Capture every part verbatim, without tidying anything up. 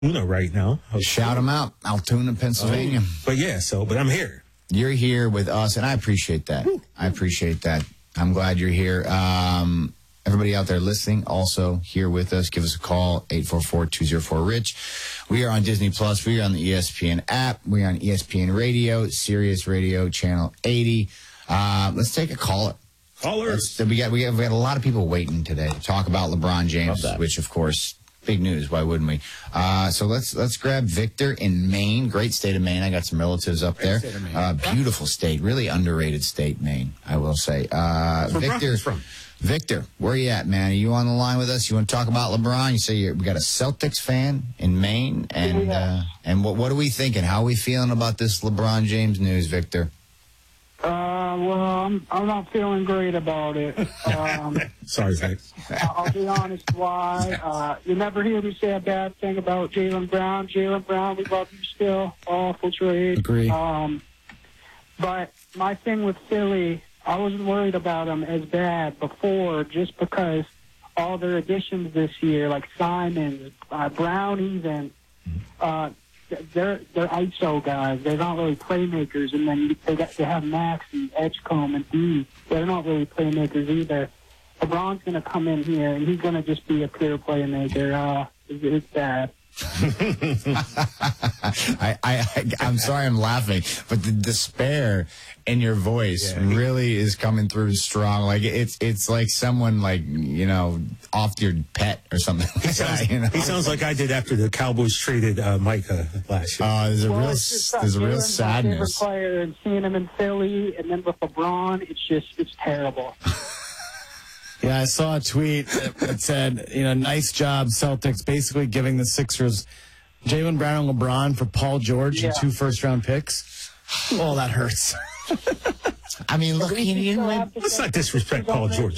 Altoona right now. Shout them out, Altoona, Pennsylvania. Oh, but yeah, so, but I'm here. You're here with us, and I appreciate that. I appreciate that. I'm glad you're here. Um, everybody out there listening, also here with us, give us a call, eight four four, two oh four, RICH. We are on Disney Plus. We are on the E S P N app. We are on E S P N Radio, Sirius Radio, Channel eighty. Uh, let's take a caller. Callers. So we got, we got we got a lot of people waiting today to talk about LeBron James, which of course, big news. Why wouldn't we? Uh, so let's let's grab Victor in Maine. Great state of Maine. I got some relatives up there. Uh, beautiful state, really underrated state, Maine. I will say. Uh, Victor, from? Victor, where are you at, man? Are you on the line with us? You want to talk about LeBron? You say you're, we got a Celtics fan in Maine, and uh, and what what are we thinking? How are we feeling about this LeBron James news, Victor? Uh, well, I'm, I'm not feeling great about it. Um, Sorry, Zach. I'll be honest why. Uh, you never hear me say a bad thing about Jaylen Brown. Jaylen Brown, we love you still. Awful trade. Agree. Um, but my thing with Philly, I wasn't worried about them as bad before just because all their additions this year, like Simons, uh, Brown even, uh, They're they're I S O guys. They're not really playmakers, and then they got they have Max and Edgecombe and D. They're not really playmakers either. LeBron's going to come in here, and he's going to just be a pure playmaker. Uh, it's, it's bad. I, I, I'm sorry I'm laughing, but the despair in your voice yeah. really is coming through strong. Like it's it's like someone like, you know, off your pet or something like he sounds, that. You know? He sounds like I did after the Cowboys traded uh, Micah last year. Oh, there's a well, real just, there's a real Jaylen's my favorite sadness. player, and seeing him in Philly, and then with LeBron, it's just it's terrible. Yeah, I saw a tweet that said, you know, nice job, Celtics, basically giving the Sixers Jaylen Brown and LeBron for Paul George yeah. and two first-round picks. Oh, that hurts. I mean, look, you, you know, let's not disrespect Paul George.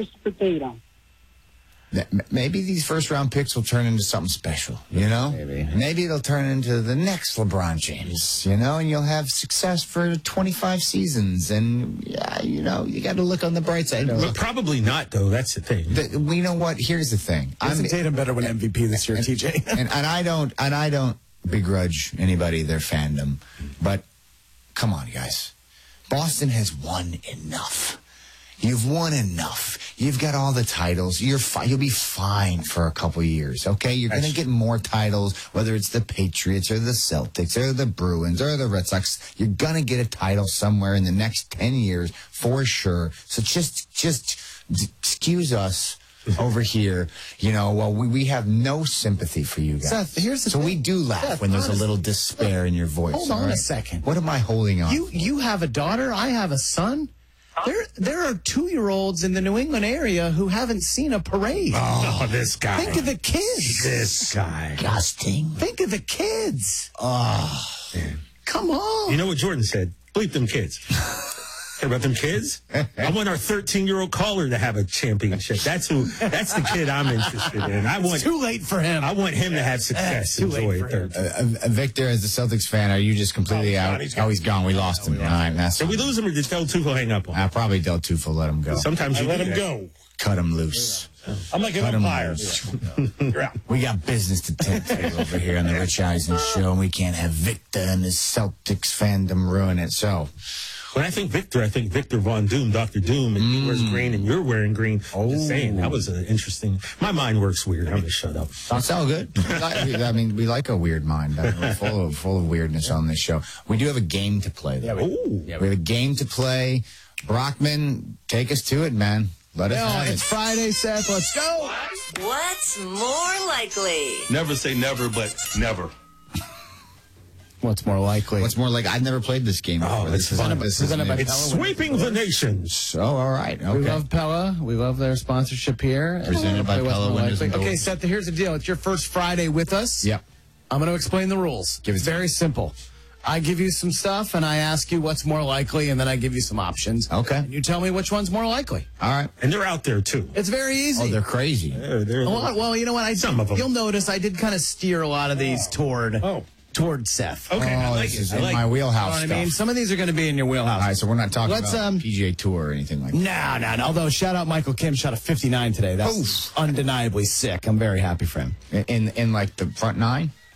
Maybe these first-round picks will turn into something special, you know? Maybe. Maybe it'll turn into the next LeBron James, you know, and you'll have success for twenty-five seasons. And, yeah, you know, you got to look on the bright side. But probably not, though. That's the thing. The, we know what? Here's the thing. Jason Tatum better win M V P this year, and, T J. and, and I don't, and I don't begrudge anybody their fandom, but come on, guys. Boston has won enough. You've won enough. You've got all the titles. You're fi- You'll be fine for a couple years, okay? You're going to get more titles, whether it's the Patriots or the Celtics or the Bruins or the Red Sox. You're going to get a title somewhere in the next ten years for sure. So just just excuse us over here, you know, well, we, we have no sympathy for you guys. Seth, here's the so thing. we do laugh Seth, when there's honest, a little despair in your voice. Hold on right? a second. What am I holding on? You you have a daughter. I have a son. There, there are two-year-olds in the New England area who haven't seen a parade. Oh, this guy. Think of the kids. This guy. Disgusting. Think of the kids. Oh, Man. Come on. You know what Jordan said? Bleep them kids. Care about them kids? I want our thirteen-year-old caller to have a championship. That's who. That's the kid I'm interested in. I want. It's too late for him. I want him to have success. Too late Enjoy for him. Uh, uh, Victor, as a Celtics fan, are you just completely Oh, out? he's gone. Oh, he's gone. We lost him. All right, that's Did we lose him or did Del Tufo hang up on him? I probably Del Tufo let him go. Sometimes you I let do him that. go. Cut him loose. I'm like an Cut him umpire. loose. You're out. We got business to tend to over here on the Rich Eisen Show, and we can't have Victor and his Celtics fandom ruin it. So, When I think Victor, I think Victor Von Doom, Doctor Doom, and he wears green and you're wearing green. I'm just saying, that was an interesting. My mind works weird. I'm going to shut up. that's all good. I mean, we like a weird mind. I mean, we're full of full of weirdness on this show. We do have a game to play, though. Ooh. We have a game to play. Brockman, take us to it, man. Let us No, have it's it. Friday, Seth. Let's go. What's more likely? Never say never, but never. What's more likely? What's more like? I've never played this game before. Oh, this it's fun. This is Presented by new. It's Pella. sweeping the nations. Oh, all right. Okay. We love Pella. We love their sponsorship here. Presented by Okay, what's Pella more Windows likely? and Okay, Doors. Seth, here's the deal. It's your first Friday with us. Yep. I'm going to explain the rules. Give it It's to very simple. I give you some stuff, and I ask you what's more likely, and then I give you some options. Okay. And you tell me which one's more likely. All right. And they're out there, too. It's very easy. Oh, they're crazy. They're, they're, well, well, you know what? I Some of 'em. You'll notice I did kind of steer a lot of these toward Oh. toward Seth. Okay, I Oh, like this it. is I in like my it. You know wheelhouse what I stuff. mean? Some of these are going to be in your wheelhouse. All right, so we're not talking Let's, about um, P G A Tour or anything like that. No, no, no. Although, shout out Michael Kim, shot a fifty-nine today. That's Oof. undeniably sick. I'm very happy for him. In in like the front nine.